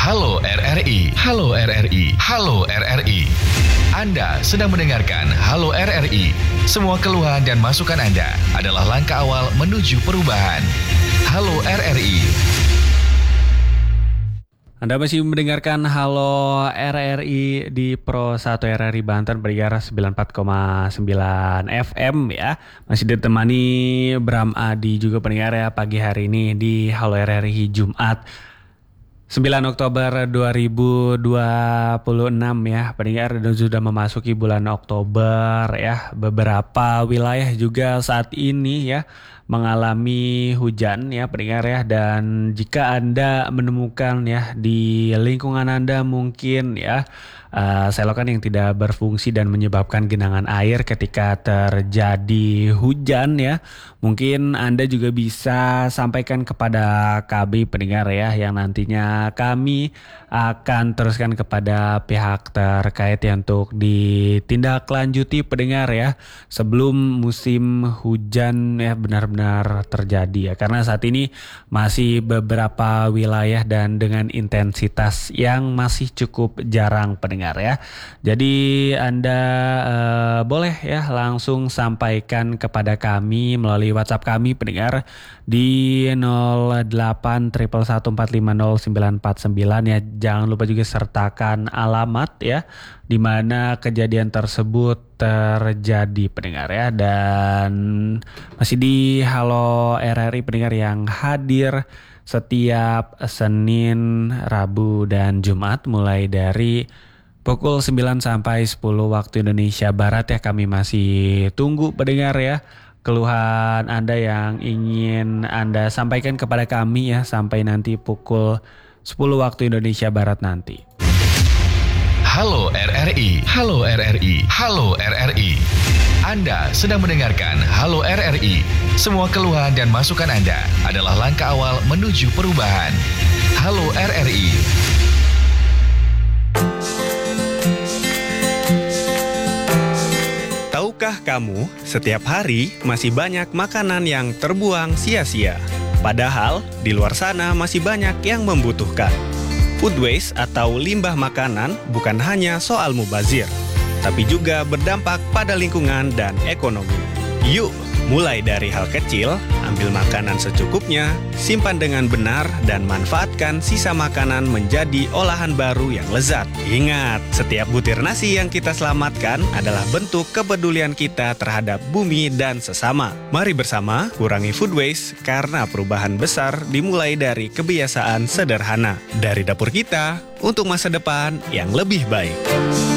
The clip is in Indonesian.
Halo RRI, Halo RRI, Halo RRI. Anda sedang mendengarkan Halo RRI. Semua keluhan dan masukan Anda adalah langkah awal menuju perubahan. Halo RRI. Anda masih mendengarkan Halo RRI di Pro 1 RRI Banten bersiar 94,9 FM ya. Masih ditemani Bram Adi juga pendengar ya pagi hari ini di Halo RRI Jumat 9 Oktober 2026 ya pendengar, dan sudah memasuki bulan Oktober ya. Beberapa wilayah juga saat ini ya mengalami hujan ya pendengar ya, dan jika Anda menemukan ya di lingkungan Anda mungkin ya selokan yang tidak berfungsi dan menyebabkan genangan air ketika terjadi hujan ya, mungkin Anda juga bisa sampaikan kepada kami pendengar ya, yang nantinya kami akan teruskan kepada pihak terkait ya untuk ditindaklanjuti pendengar ya sebelum musim hujan ya benar-benar terjadi ya, karena saat ini masih beberapa wilayah dan dengan intensitas yang masih cukup jarang pendengar ya. Jadi Anda boleh ya langsung sampaikan kepada kami melalui WhatsApp kami pendengar di 0811145099 ya. Jangan lupa juga sertakan alamat ya di mana kejadian tersebut terjadi pendengar ya, dan masih di Halo RRI pendengar yang hadir setiap Senin, Rabu dan Jumat mulai dari pukul 9 sampai 10 waktu Indonesia Barat ya. Kami masih tunggu pendengar ya keluhan Anda yang ingin Anda sampaikan kepada kami ya sampai nanti pukul 10 waktu Indonesia Barat nanti. Halo RRI, Halo RRI, Halo RRI. Anda sedang mendengarkan Halo RRI. Semua keluhan dan masukan Anda adalah langkah awal menuju perubahan. Halo RRI. Tahukah kamu, setiap hari masih banyak makanan yang terbuang sia-sia. Padahal, di luar sana masih banyak yang membutuhkan. Food waste atau limbah makanan bukan hanya soal mubazir, tapi juga berdampak pada lingkungan dan ekonomi. Yuk, mulai dari hal kecil, ambil makanan secukupnya, simpan dengan benar, dan manfaatkan sisa makanan menjadi olahan baru yang lezat. Ingat, setiap butir nasi yang kita selamatkan adalah bentuk kepedulian kita terhadap bumi dan sesama. Mari bersama kurangi food waste, karena perubahan besar dimulai dari kebiasaan sederhana. Dari dapur kita, untuk masa depan yang lebih baik.